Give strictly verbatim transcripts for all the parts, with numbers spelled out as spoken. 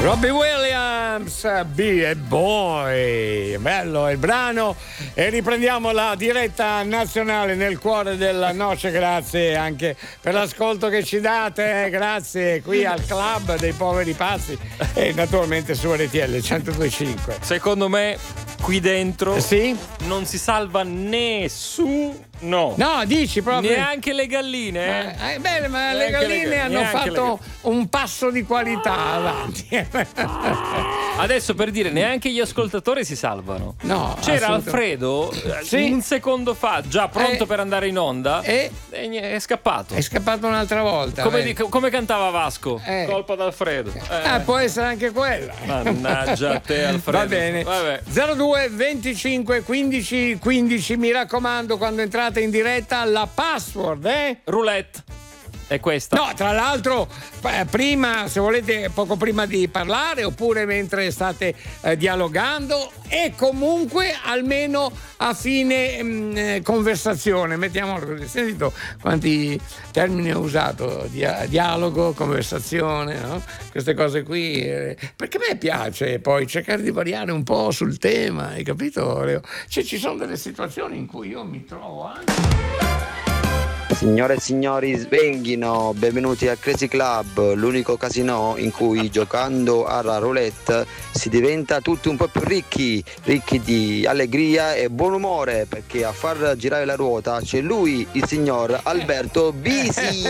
Robbie Williams, Be a Boy, bello il brano. E riprendiamo la diretta nazionale nel cuore della noce. Grazie anche per l'ascolto che ci date, eh? Grazie qui al club dei poveri pazzi e naturalmente su R T L centodue e cinque. Secondo me qui dentro sì? non si salva nessuno. No, no, dici proprio. Neanche le galline. Eh? Ma, eh, bene, ma le galline le, hanno fatto un passo di qualità avanti. Adesso per dire, neanche gli ascoltatori si salvano. No, c'era Alfredo sì. un secondo fa, già pronto eh, per andare in onda, e eh, è scappato. È scappato un'altra volta. Come, di, come cantava Vasco? Eh. Colpa d'Alfredo. Eh. Ah, può essere anche quella. Mannaggia a te, Alfredo. Va bene. Vabbè. zero due venticinque quindici quindici, mi raccomando, quando entrate in diretta la password, eh? Roulette. È questa. No, tra l'altro, prima, se volete, poco prima di parlare, oppure mentre state eh, dialogando, e comunque almeno a fine mh, conversazione. Mettiamolo così. Sentito quanti termini ho usato? Dia- dialogo, conversazione, no? Queste cose qui. Eh, perché a me piace poi cercare di variare un po' sul tema, hai capito, Leo? Cioè, ci sono delle situazioni in cui io mi trovo anche. Signore e signori, svenghino, benvenuti a Crazy Club, l'unico casino in cui giocando alla roulette si diventa tutti un po' più ricchi, ricchi di allegria e buon umore, perché a far girare la ruota c'è lui, il signor Alberto Bisi.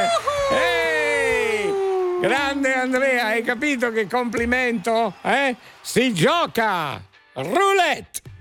Ehi, grande Andrea, hai capito che complimento? Eh? Si gioca roulette!